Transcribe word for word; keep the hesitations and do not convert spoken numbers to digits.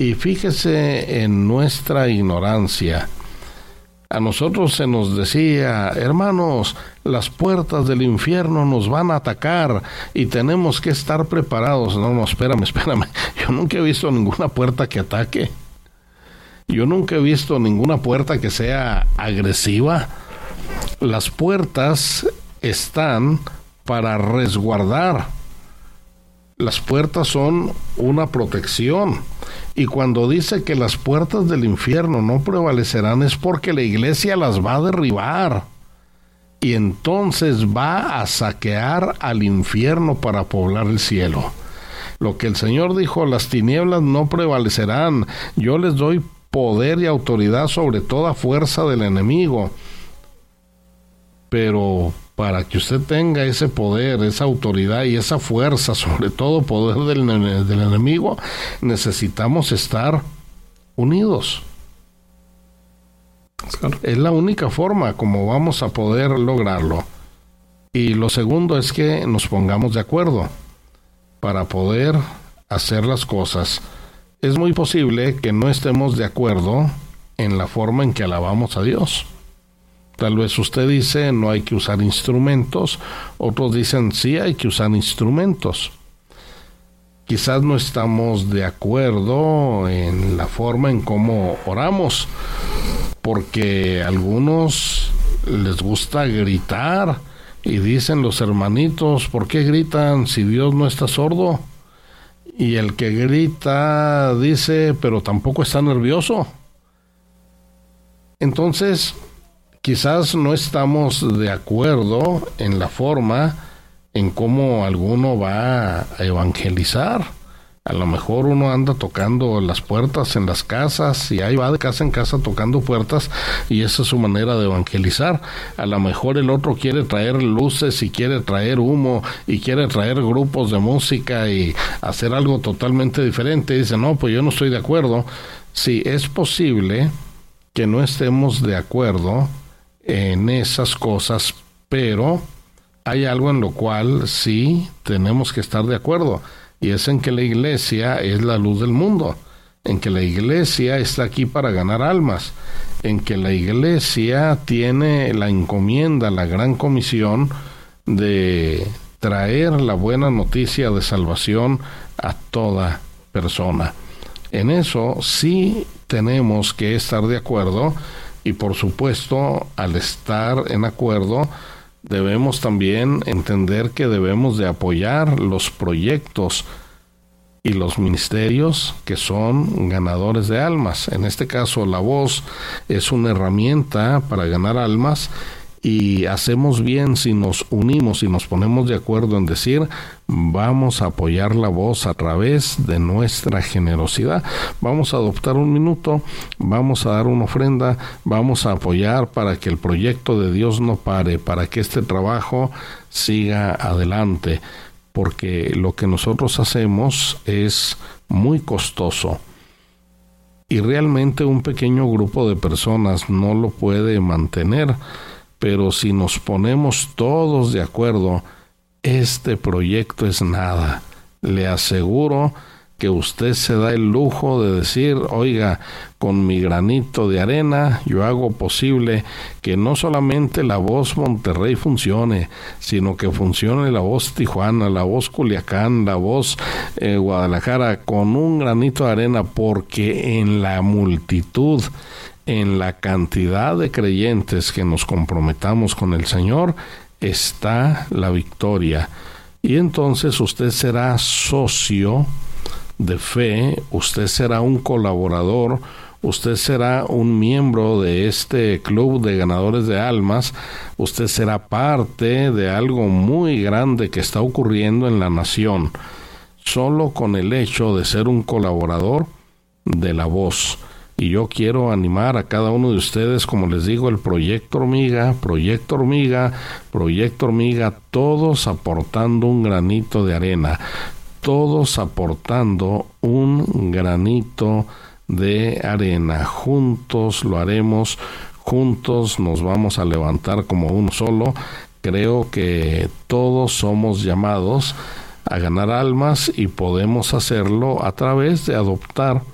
Y fíjese en nuestra ignorancia. A nosotros se nos decía, hermanos, las puertas del infierno nos van a atacar y tenemos que estar preparados. No, no, espérame, espérame. Yo nunca he visto ninguna puerta que ataque. Yo nunca he visto ninguna puerta que sea agresiva. Las puertas están para resguardar. Las puertas son una protección. Y cuando dice que las puertas del infierno no prevalecerán es porque la iglesia las va a derribar. Y entonces va a saquear al infierno para poblar el cielo. Lo que el Señor dijo, las tinieblas no prevalecerán. Yo les doy poder y autoridad sobre toda fuerza del enemigo. Pero para que usted tenga ese poder, esa autoridad y esa fuerza, sobre todo poder del, del enemigo, necesitamos estar unidos. Es la única forma como vamos a poder lograrlo. Y lo segundo es que nos pongamos de acuerdo para poder hacer las cosas. Es muy posible que no estemos de acuerdo en la forma en que alabamos a Dios. Tal vez usted dice no hay que usar instrumentos, otros dicen sí hay que usar instrumentos. Quizás no estamos de acuerdo en la forma en cómo oramos, porque a algunos les gusta gritar y dicen los hermanitos, ¿por qué gritan si Dios no está sordo? Y el que grita dice, pero tampoco está nervioso. Entonces, quizás no estamos de acuerdo en la forma en cómo alguno va a evangelizar. A lo mejor uno anda tocando las puertas en las casas y ahí va de casa en casa tocando puertas y esa es su manera de evangelizar. A lo mejor el otro quiere traer luces y quiere traer humo y quiere traer grupos de música y hacer algo totalmente diferente. Y dice, no, pues yo no estoy de acuerdo. Sí, es posible que no estemos de acuerdo en esas cosas, pero hay algo en lo cual sí tenemos que estar de acuerdo. Y es en que la iglesia es la luz del mundo, en que la iglesia está aquí para ganar almas, en que la iglesia tiene la encomienda, la gran comisión de traer la buena noticia de salvación a toda persona. En eso sí tenemos que estar de acuerdo y por supuesto al estar en acuerdo debemos también entender que debemos de apoyar los proyectos y los ministerios que son ganadores de almas. En este caso, la voz es una herramienta para ganar almas y hacemos bien si nos unimos y nos ponemos de acuerdo en decir, vamos a apoyar la voz a través de nuestra generosidad. Vamos a adoptar un minuto, vamos a dar una ofrenda, vamos a apoyar para que el proyecto de Dios no pare, para que este trabajo siga adelante, porque lo que nosotros hacemos es muy costoso y realmente un pequeño grupo de personas no lo puede mantener. Pero si nos ponemos todos de acuerdo, este proyecto es nada. Le aseguro que usted se da el lujo de decir, oiga, con mi granito de arena yo hago posible que no solamente la voz Monterrey funcione, sino que funcione la voz Tijuana, la voz Culiacán, la voz eh, Guadalajara, con un granito de arena, porque en la multitud, en la cantidad de creyentes que nos comprometamos con el Señor, está la victoria. Y entonces usted será socio de fe, usted será un colaborador, usted será un miembro de este club de ganadores de almas, usted será parte de algo muy grande que está ocurriendo en la nación, solo con el hecho de ser un colaborador de la voz. Y yo quiero animar a cada uno de ustedes, como les digo, el Proyecto Hormiga, Proyecto Hormiga, Proyecto Hormiga, todos aportando un granito de arena, todos aportando un granito de arena. Juntos lo haremos, juntos nos vamos a levantar como uno solo. Creo que todos somos llamados a ganar almas y podemos hacerlo a través de adoptar